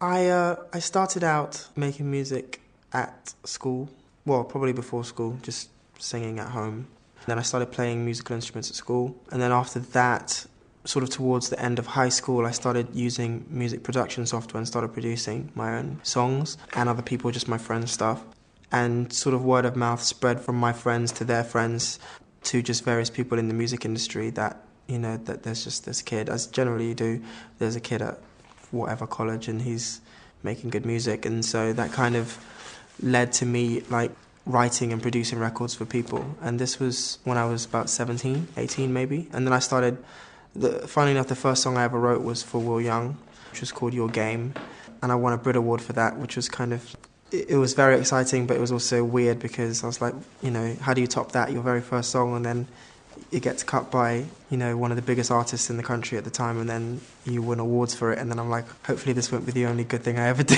I started out making music at school. Well, probably before school, just singing at home. Then I started playing musical instruments at school. And then after that, sort of towards the end of high school, I started using music production software and started producing my own songs and other people, just my friends' stuff. And sort of word of mouth spread from my friends to their friends to just various people in the music industry that, that there's just this kid, as generally you do, there's a kid at whatever college and he's making good music. And so that kind of led to me like writing and producing records for people. And this was when I was about 17, 18 maybe. And then I started, funnily enough, the first song I ever wrote was for Will Young, which was called Your Game. And I won a Brit Award for that, which was kind of, it was very exciting, but it was also weird because I was like, how do you top that, your very first song, and then it gets cut by, one of the biggest artists in the country at the time, and then you win awards for it, and then I'm like, hopefully this won't be the only good thing I ever do.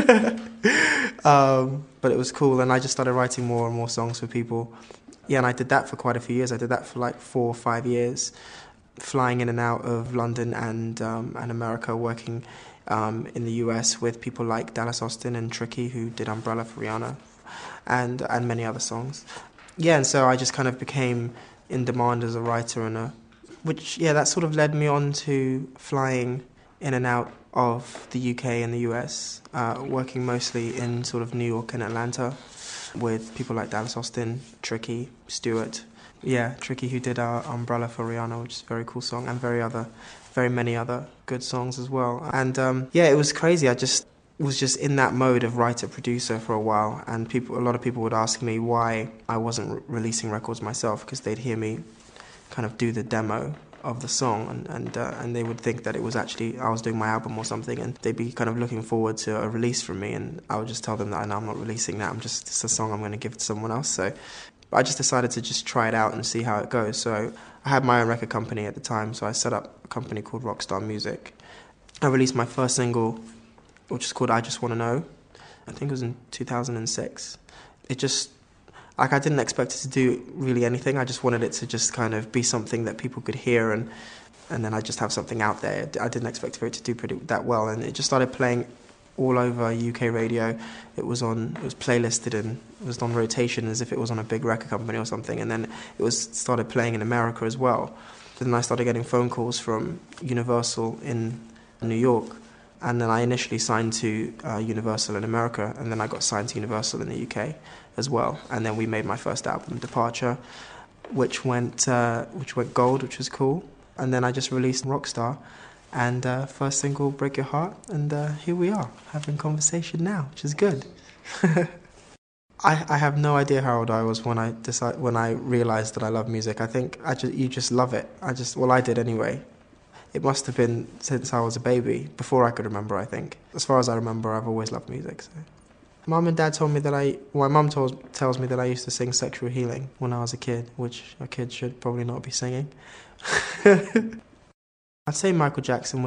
But it was cool, and I just started writing more and more songs for people. Yeah, and I did that for quite a few years. I did that for like 4 or 5 years, flying in and out of London and America, working in the US with people like Dallas Austin and Tricky, who did Umbrella for Rihanna, and many other songs. Yeah, and so I just kind of became in demand as a writer, that sort of led me on to flying in and out of the UK and the US, working mostly in sort of New York and Atlanta with people like Dallas Austin, Tricky, Stewart. Yeah, Tricky, who did our Umbrella for Rihanna, which is a very cool song, and very many other good songs as well. And it was crazy. I just was just in that mode of writer-producer for a while, and a lot of people would ask me why I wasn't releasing records myself, because they'd hear me kind of do the demo of the song, and they would think that it was actually I was doing my album or something, and they'd be kind of looking forward to a release from me, and I would just tell them that, no, I'm not releasing that, it's a song I'm going to give to someone else. So I just decided to just try it out and see how it goes. So I had my own record company at the time, so I set up a company called Rockstar Music. I released my first single, which is called I Just Wanna Know. I think it was in 2006. It just, I didn't expect it to do really anything. I just wanted it to just kind of be something that people could hear, and then I just have something out there. I didn't expect for it to do that well, and it just started playing all over UK radio. It was playlisted and it was on rotation as if it was on a big record company or something, and then it started playing in America as well. Then I started getting phone calls from Universal in New York, and then I initially signed to Universal in America, and then I got signed to Universal in the UK as well. And then we made my first album, Departure, which went gold, which was cool. And then I just released Rockstar, and first single, Break Your Heart, and here we are, having conversation now, which is good. I have no idea how old I was when I realised that I love music. I think you just love it. I did anyway. It must have been since I was a baby, before I could remember, I think. As far as I remember, I've always loved music. So. Mum and Dad told me that my mum tells me that I used to sing Sexual Healing when I was a kid, which a kid should probably not be singing. I'd say Michael Jackson